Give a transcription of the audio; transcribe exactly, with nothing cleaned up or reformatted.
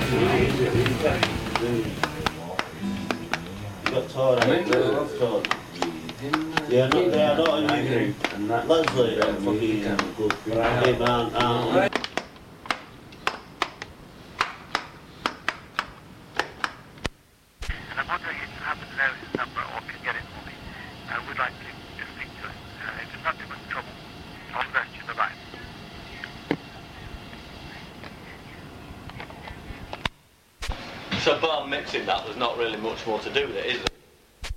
got tired of it, I've tired. Yeah, not there, not in Leslie, that fucking came out, out. And I'm wondering if you happen to know his number or can get it for me. I would like to, to speak to him. Uh, if it's not too much trouble, all the best to you. Bye-bye. So bar mixing, that there's not really much more to do with it, is there?